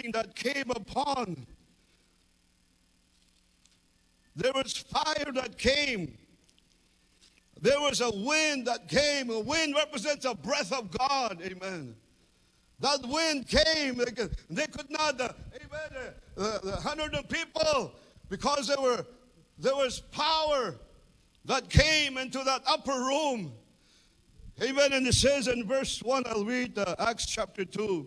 anointing that came upon. There was fire that came. There was a wind that came. A wind represents a breath of God. Amen. That wind came. They could not, amen, the 100 people, because there was power that came into that upper room. Amen. And it says in verse 1, I'll read Acts chapter 2.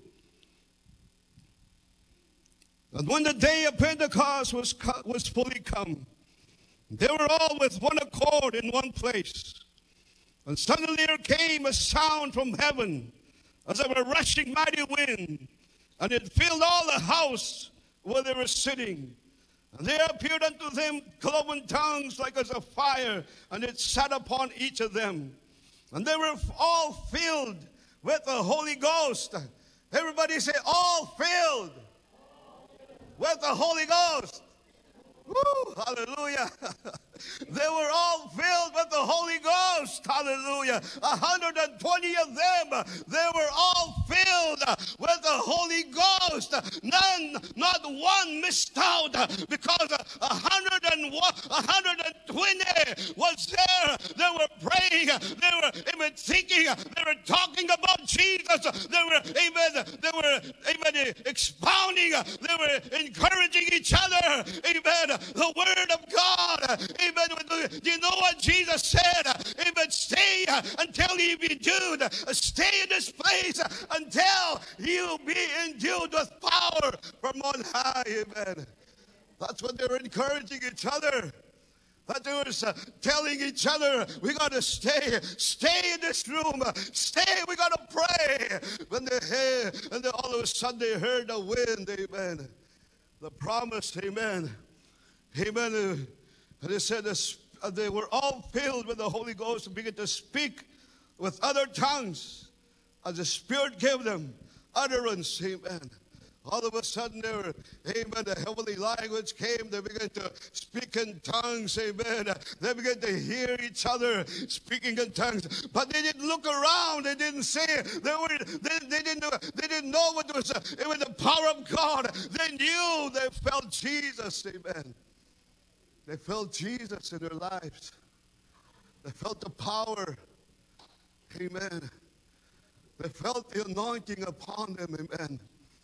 And when the day of Pentecost was fully come, they were all with one accord in one place. And suddenly there came a sound from heaven, as of a rushing mighty wind, and it filled all the house where they were sitting. And there appeared unto them cloven tongues like as of fire, and it sat upon each of them. And they were all filled with the Holy Ghost. Everybody say, all filled with the Holy Ghost. Woo, hallelujah. They were all filled with the Holy Ghost. Hallelujah. 120 of them, they were all filled with the Holy Ghost. None, not one missed out, because 120 was there. They were praying. They were even thinking. They were talking about Jesus. They were, amen, expounding. They were encouraging each other. Amen. The Word of God. Amen. Do you know what Jesus said? Amen. Stay until you be endued. Stay in this place until you be endued with power from on high. Amen. That's what they were encouraging each other. That they were telling each other, we got to stay in this room, we got to pray. And then all of a sudden they heard the wind, amen. The promise, amen. Amen. And it said they were all filled with the Holy Ghost and began to speak with other tongues as the Spirit gave them utterance. Amen. All of a sudden, amen, the heavenly language came. They began to speak in tongues. Amen. They began to hear each other speaking in tongues. But they didn't look around. They didn't say. They didn't know what it was. It was the power of God. They knew. They felt Jesus. Amen. They felt Jesus in their lives. They felt the power. Amen. They felt the anointing upon them. Amen.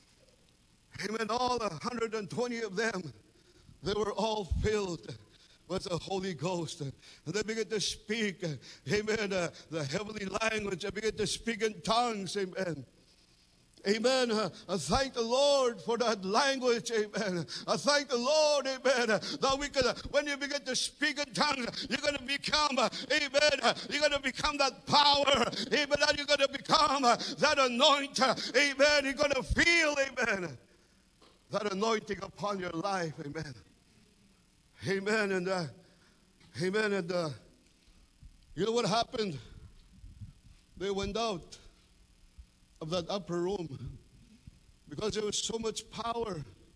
Amen. All 120 of them, they were all filled with the Holy Ghost. And they began to speak, amen, the heavenly language. They began to speak in tongues. Amen. Amen. I thank the Lord for that language. Amen. I thank the Lord. Amen. That we could, when you begin to speak in tongues, you're going to become, amen. You're going to become that power. Amen. And you're going to become that anointing. Amen. You're going to feel, amen, that anointing upon your life. Amen. Amen. And amen. And you know what happened? They went out of that upper room because there was so much power.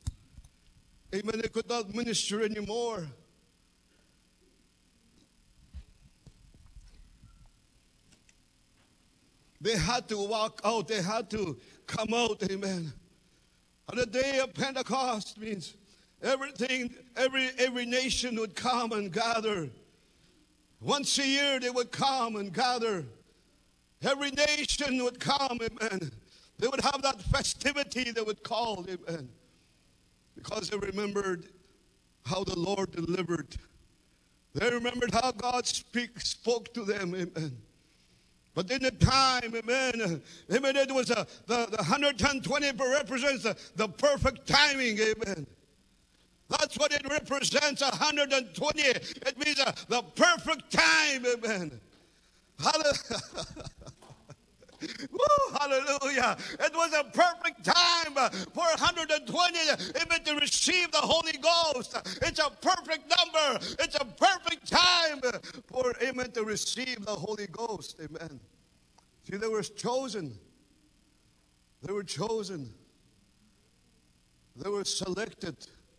Amen. They could not minister anymore. They had to walk out. They had to come out. Amen. On the day of Pentecost means everything, every nation would come and gather. Once a year they would come and gather. Every nation would come, amen. They would have that festivity they would call, amen. Because they remembered how the Lord delivered. They remembered how God spoke to them, amen. But in the time, amen, amen, it was the 120 represents the perfect timing, amen. That's what it represents, 120. It means the perfect time, amen. Hallelujah. Woo, hallelujah. It was a perfect time for 120 amen, to receive the Holy Ghost. It's a perfect number. It's a perfect time for, amen, to receive the Holy Ghost. Amen. See, they were chosen. They were chosen. They were selected.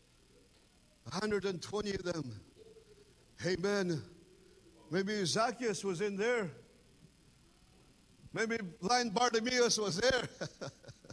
120 of them. Amen. Maybe Zacchaeus was in there. Maybe blind Bartimaeus was there.